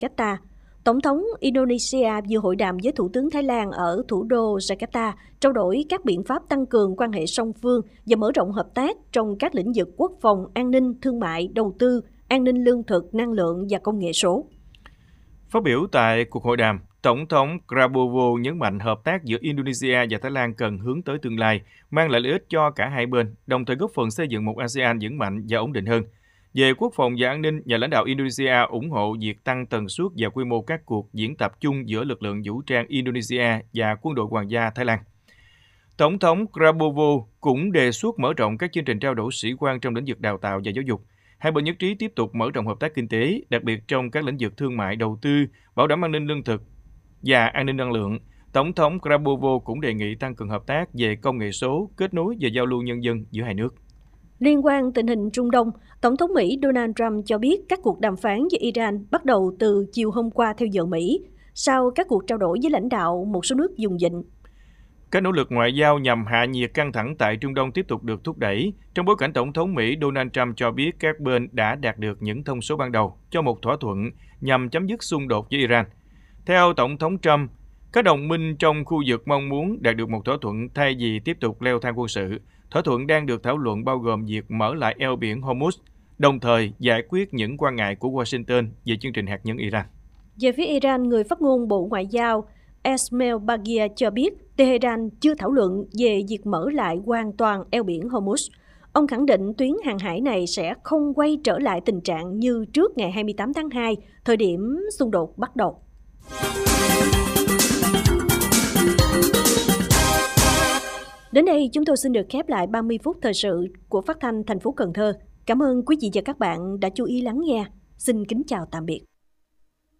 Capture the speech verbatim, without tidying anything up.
Jakarta. Tổng thống Indonesia vừa hội đàm với Thủ tướng Thái Lan ở thủ đô Jakarta, trao đổi các biện pháp tăng cường quan hệ song phương và mở rộng hợp tác trong các lĩnh vực quốc phòng, an ninh, thương mại, đầu tư, an ninh lương thực, năng lượng và công nghệ số. Phát biểu tại cuộc hội đàm, Tổng thống Prabowo nhấn mạnh hợp tác giữa Indonesia và Thái Lan cần hướng tới tương lai, mang lại lợi ích cho cả hai bên, đồng thời góp phần xây dựng một a sê an vững mạnh và ổn định hơn. Về quốc phòng và an ninh, nhà lãnh đạo Indonesia ủng hộ việc tăng tần suất và quy mô các cuộc diễn tập chung giữa lực lượng vũ trang Indonesia và quân đội hoàng gia Thái Lan. Tổng thống Prabowo cũng đề xuất mở rộng các chương trình trao đổi sĩ quan trong lĩnh vực đào tạo và giáo dục. Hai bên nhất trí tiếp tục mở rộng hợp tác kinh tế, đặc biệt trong các lĩnh vực thương mại, đầu tư, bảo đảm an ninh lương thực và an ninh năng lượng. Tổng thống Prabowo cũng đề nghị tăng cường hợp tác về công nghệ số, kết nối và giao lưu nhân dân giữa hai nước. Liên quan tình hình Trung Đông, Tổng thống Mỹ Donald Trump cho biết các cuộc đàm phán với Iran bắt đầu từ chiều hôm qua theo giờ Mỹ, sau các cuộc trao đổi với lãnh đạo một số nước vùng vịnh. Các nỗ lực ngoại giao nhằm hạ nhiệt căng thẳng tại Trung Đông tiếp tục được thúc đẩy, trong bối cảnh Tổng thống Mỹ Donald Trump cho biết các bên đã đạt được những thông số ban đầu cho một thỏa thuận nhằm chấm dứt xung đột với Iran. Theo Tổng thống Trump, các đồng minh trong khu vực mong muốn đạt được một thỏa thuận thay vì tiếp tục leo thang quân sự. Thỏa thuận đang được thảo luận bao gồm việc mở lại eo biển Hormuz, đồng thời giải quyết những quan ngại của Washington về chương trình hạt nhân Iran. Về phía Iran, người phát ngôn Bộ Ngoại giao Esmail Bagher cho biết Tehran chưa thảo luận về việc mở lại hoàn toàn eo biển Hormuz. Ông khẳng định tuyến hàng hải này sẽ không quay trở lại tình trạng như trước ngày hai mươi tám tháng hai, thời điểm xung đột bắt đầu. Đến đây chúng tôi xin được khép lại ba mươi phút thời sự của Phát thanh thành phố Cần Thơ. Cảm ơn quý vị và các bạn đã chú ý lắng nghe. Xin kính chào tạm biệt.